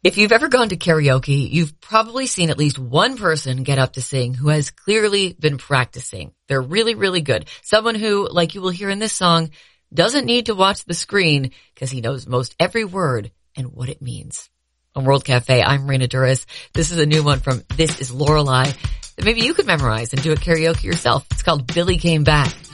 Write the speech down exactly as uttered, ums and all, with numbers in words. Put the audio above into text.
If you've ever gone to karaoke, you've probably seen at least one person get up to sing who has clearly been practicing. They're really, really good. Someone who, like you will hear in this song, doesn't need to watch the screen because he knows most every word and what it means. On World Cafe, I'm Marina Duras. This is a new one from This Is Lorelei that maybe you could memorize and do at karaoke yourself. It's called Billy Came Back.